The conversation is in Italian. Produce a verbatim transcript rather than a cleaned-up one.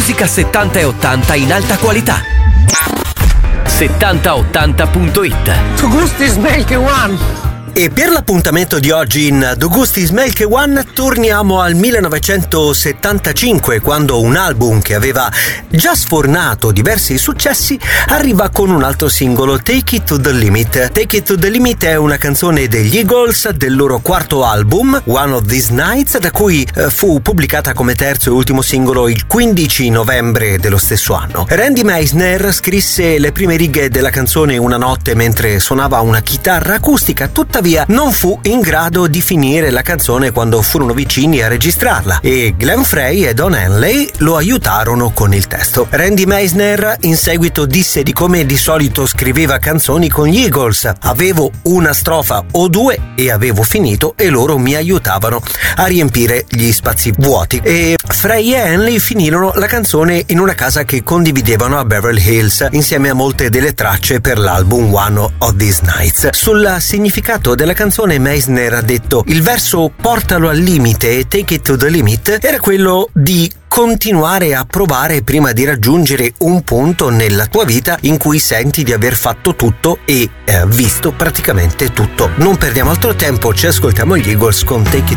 musica settanta e ottanta in alta qualità. settanta ottanta punto it. Tu gusti smelke one. E per l'appuntamento di oggi in Do Gusti Smelke One torniamo al millenovecentosettantacinque, quando un album che aveva già sfornato diversi successi arriva con un altro singolo, Take It to the Limit. Take It to the Limit è una canzone degli Eagles del loro quarto album, One of These Nights, da cui eh, fu pubblicata come terzo e ultimo singolo il quindici novembre dello stesso anno. Randy Meisner scrisse le prime righe della canzone una notte mentre suonava una chitarra acustica, tuttavia non fu in grado di finire la canzone quando furono vicini a registrarla e Glenn Frey e Don Henley lo aiutarono con il testo. Randy Meisner in seguito disse di come di solito scriveva canzoni con gli Eagles: avevo una strofa o due e avevo finito e loro mi aiutavano a riempire gli spazi vuoti. E Frey e Henley finirono la canzone in una casa che condividevano a Beverly Hills insieme a molte delle tracce per l'album One of These Nights. Sul significato della canzone Meisner ha detto: il verso portalo al limite, take it to the limit, era quello di continuare a provare prima di raggiungere un punto nella tua vita in cui senti di aver fatto tutto e eh, visto praticamente tutto. Non perdiamo altro tempo, ci ascoltiamo gli Eagles con Take It